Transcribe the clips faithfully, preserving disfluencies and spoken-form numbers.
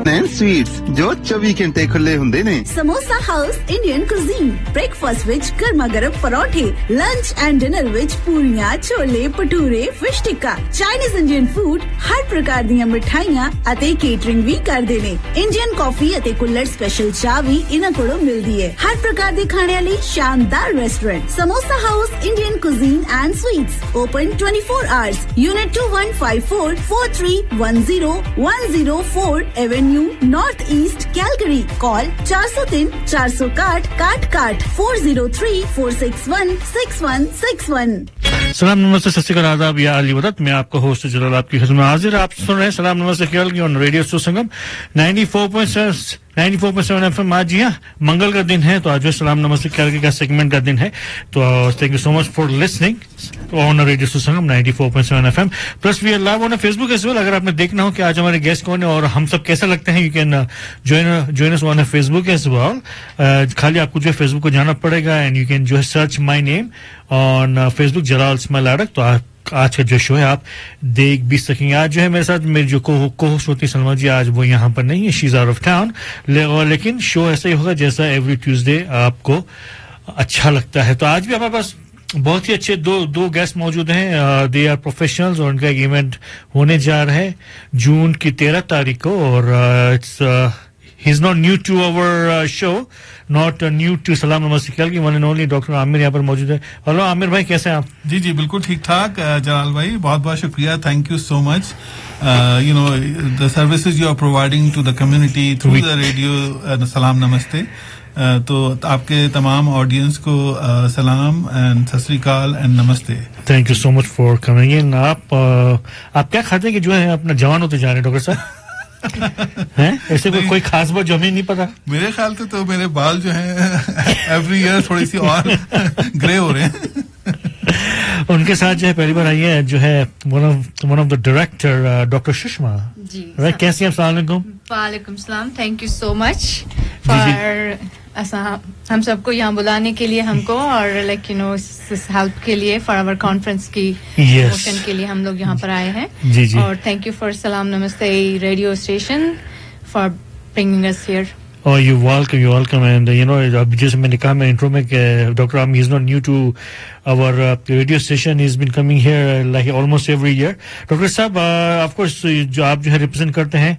and sweets जो चौबीस घंटे खुले हुंदे ने samosa house Indian cuisine breakfast विच गर्मा गर्म पराठे लंच एंड डिनर विच पूरियां chole bhature fish tikka Chinese Indian food हर प्रकार ਦੀਆਂ ਮਿਠਾਈਆਂ ਅਤੇ ਕੇਟਰਿੰਗ ਵੀ ਕਰਦੇ ਨੇ ਇੰਡੀਅਨ ਕਾਫੀ ਅਤੇ ਕੁੱਲੜ ਸਪੈਸ਼ਲ ਚਾਹ ਵੀ ਇਹਨਾਂ ਕੋਲੋਂ ਮਿਲਦੀ ਹੈ ਹਰ ਪ੍ਰਕਾਰ ਦੇ ਖਾਣਿਆਂ ਲਈ ਸ਼ਾਨਦਾਰ restaurant samosa house Indian cuisine and sweets open twenty-four hours unit two one five four four three one zero one zero four Avenue North East Calgary call four oh three four oh one cut cut four oh three four six one six one six one सलाम नमस्ते सत श्री अकाल आदाब या अली वदत मैं आपका host जलाल आपकी खिदमत में हाजिर आप सुन रहे हैं सलाम नमस्ते ख्याल की on radio सुसंगम ninety-four point seven FM आज यहाँ मंगल का दिन है तो आज सलाम नमस्ते ख्याल का सेगमेंट का दिन है तो thank you so much for listening on radio सुसंगम ninety-four point seven FM plus we are live on Facebook as well अगर आपने देखना हो कि आज हमारे गेस्ट कौन है और हम सब कैसा लगते हैं you can join join us on Facebook as well खाली आपको जो है फेसबुक को जाना पड़ेगा एंड यू कैन जो है search my name on Facebook जलाल इस्माइल अरक तो आप आज का जो शो है आप देख भी सकेंगे आज जो है मेरे साथ मेरी जो को होस्ट होती है सलमा जी आज वो यहाँ पर नहीं है she is out of town ले, लेकिन शो ऐसा ही होगा जैसा एवरी ट्यूसडे आपको अच्छा लगता है तो आज भी हमारे पास बहुत ही अच्छे दो दो गेस्ट मौजूद हैं दे आर प्रोफेशनल्स और उनका एक इवेंट होने जा रहा है जून की तेरह तारीख को और it's he is not new to our uh, show not uh, new to salam namaste ख्याल की one and only doctor Aamir यहाँ पर मौजूद है हेलो आमिर भाई कैसे हैं आप जी जी बिल्कुल ठीक ठाक जलाल भाई बहुत बहुत शुक्रिया thank you so much you know the services you are providing to the community through the radio uh, salam namaste uh, तो आपके तमाम ऑडियंस को uh, सलाम एंड सत श्री अकाल एंड नमस्ते thank you so much for coming in आप uh, आप क्या खाते हैं कि जो है अपना जवान होते जा रहे हैं डॉक्टर साहब हैं ऐसे कोई कोई खास बात जो हमें नहीं पता मेरे ख्याल से तो मेरे बाल जो हैं एवरी ईयर थोड़ी सी और ग्रे हो रहे हैं उनके साथ जो है पहली बार आई है जो है one of one of the director doctor Sushma ji right कैसी हैं अस्सलाम वालेकुम वालेकुम सलाम thank you so much for ऐसा हम सबको यहाँ बुलाने के लिए हमको और लाइक यू नो इस हेल्प के लिए फॉर आवर कॉन्फ्रेंस की प्रमोशन के लिए हम लोग यहाँ पर आए हैं जी जी और थैंक यू फॉर सलाम नमस्ते radio station for bringing us here Oh, you're welcome, you're welcome. And, uh, you know, just मैंने कहा मैं intro में Doctor Ami is not new to our uh, radio station. He's been coming here uh, like almost every year. Doctor साहब, uh, of course, जो आप जो है represent करते हैं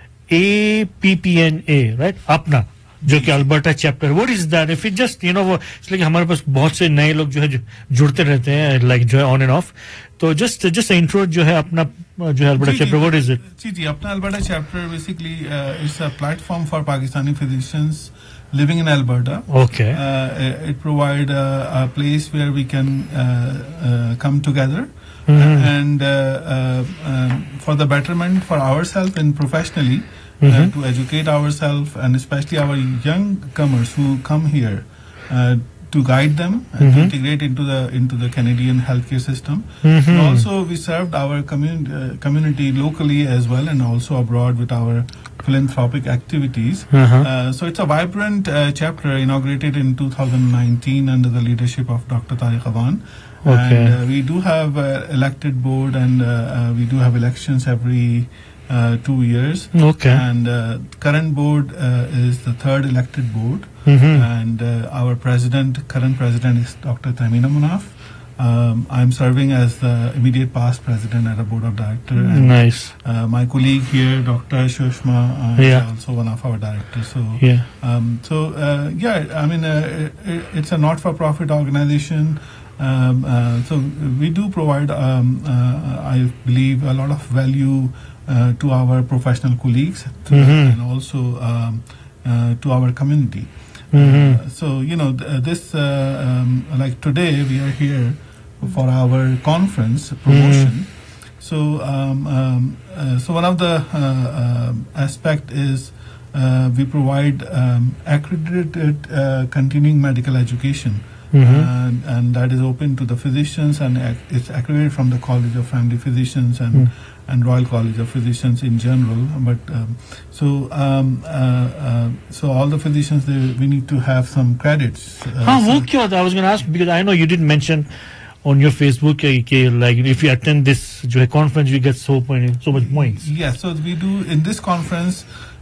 A P P N A, right? अपना जो कि Alberta chapter what is that if it just you know वो इसलिए हमारे पास बहुत से नए लोग जो है जुड़ते रहते हैं लाइक जो है ऑन एंड ऑफ तो जस्ट जस्ट इंट्रो जो है अपना जो है Alberta chapter what is it जी जी अपना Alberta chapter basically it's a platform for Pakistani physicians living in Alberta. Okay. Uh, it provide a, a place where we can uh, uh, come together mm-hmm. and uh, uh, um, for the betterment for ourselves and professionally. Mm-hmm. Uh, to educate ourselves and especially our young comers who come here uh, to guide them and mm-hmm. to integrate into the into the Canadian healthcare system. Mm-hmm. And also we served our community uh, community locally as well and also abroad with our philanthropic activities. Uh-huh. Uh, so it's a vibrant uh, chapter inaugurated in two thousand nineteen under the leadership of Doctor Tariq Awan. Okay. And uh, we do have uh, elected board and uh, uh, we do have elections every Uh, two years. Okay. And uh, current board uh, is the third elected board. Mm-hmm. And uh, our president, current president is Doctor Tamina Munaf. Um, I'm serving as the immediate past president at the board of directors. And, nice. Uh, my colleague here, Doctor Sushma, uh, yeah. is also one of our directors. So, yeah. Um, so uh, yeah, I mean, uh, it, it's a not-for-profit organization. Um, uh, so we do provide, um, uh, I believe, a lot of value. Uh, to our professional colleagues to, mm-hmm. and also um, uh, to our community. Mm-hmm. Uh, so, you know, th- this, uh, um, like today, we are here for our conference promotion. Mm-hmm. So, um, um, uh, so one of the uh, uh, aspect is uh, we provide um, accredited uh, continuing medical education. Mm-hmm. And, and that is open to the physicians and ac- it's accredited from the College of Family Physicians and mm. and Royal College of Physicians in general. But um, so um, uh, uh, so all the physicians they, we need to have some credits. Uh, हाँ so वो क्या था I was going to ask because I know you didn't mention on your Facebook कि like if you attend this जो है conference you get so many, so much points. Yeah, so we do in this conference.